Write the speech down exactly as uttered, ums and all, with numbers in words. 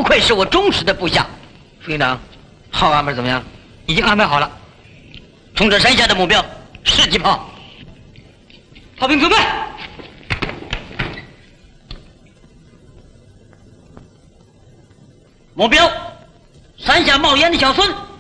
不愧是我忠实的部下。副营长，号安排怎么样？ 已经安排好了。 冲着山下的目标，试击炮。 炮兵准备。 目标，山下冒烟的小村。